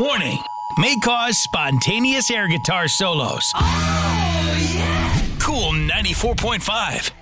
Warning, may cause spontaneous air guitar solos. Oh, yeah! Cool 94.5.